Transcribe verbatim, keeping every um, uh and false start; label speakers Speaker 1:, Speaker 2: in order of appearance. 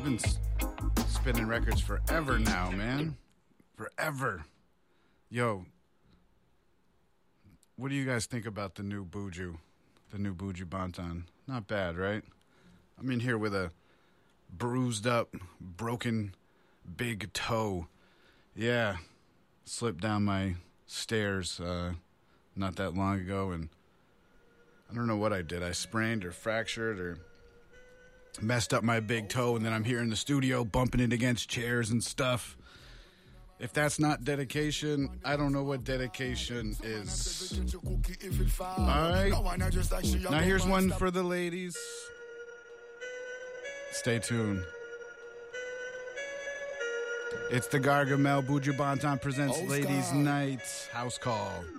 Speaker 1: been s- spinning records forever now, man. Forever. Yo, what do you guys think about the new Buju? The new Buju Banton? Not bad, right? I'm in here with a bruised up, broken, big toe. Yeah, slipped down my stairs uh, not that long ago, and I don't know what I did. I sprained or fractured or messed up my big toe, and then I'm here in the studio bumping it against chairs and stuff. If that's not dedication, I don't know what dedication is. All right. Now here's one for the ladies. Stay tuned. It's the Gargamel. Buju Banton presents Ladies' Night House Call.